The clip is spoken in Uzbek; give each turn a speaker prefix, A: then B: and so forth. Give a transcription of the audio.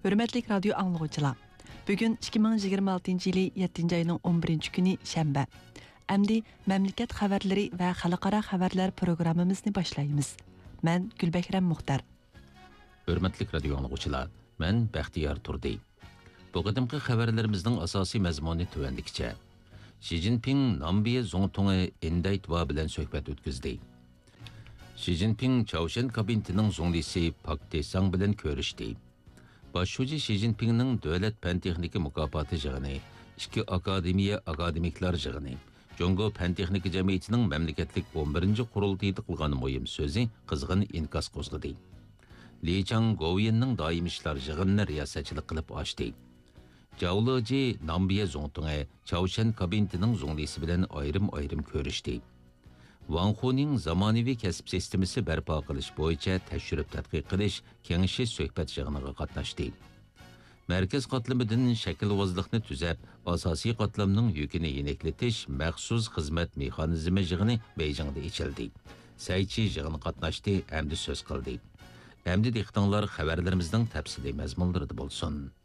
A: Hürmetlik radyo anlıqçılar. Bugün 2026 yılı 7. ayının 11. günü şənbə. Əmdi məmləkət xəbərləri və xalqara xəbərlər proqramımızı başlayırıq. Mən Gülbəkrəm Muxtar.
B: Hürmetlik radyo anlıqçılar. Mən Bəxtiyar Turdi. Bu qadimki xəbərlərimizin asasi məzmunu tövəndikcə. Xi Jinping Nambiya Zongtong'a Endaytva bilan söhbət ötküzdi. Xi Jinping Chaoshen kabinetining zongdisi Pak Desang bilan ko'rishdi. Başçı Xi Jinpingning davlat fan texnika mukofoti yig'ini, ikki akademiklar yig'ini, Jongo fan texnika jamiyatining mamlakatlik 11 qurultayida qilgan muhim so'zi qizg'in inkas qo'zg'adi. Li Chang Govinning doimiy ishlar yig'inini riyosatchilik qilib ochdi. Zhao Leji Nambiya Zongtong'a Chaoshen kabinetining zongdisi bilan ayrim ko'rishdi. Wang Huning zamonaviy kasb sistemasi barpo qilish bo'yicha tashrif tadqiq qilish kengashi suhbat yig'iniga qatnashdi. Markaz qatlamidan shaklvozlikni tuzab, asosiy qatlamning yukini yeneklatish maxsus xizmat mexanizmi yig'ini Beijingda ochildi. Saychi yig'ini qatnashdi, hamda so'z qildi. Hamda dehqonlar xabarlarimizning tafsiliy mazmunlarida bo'lsin.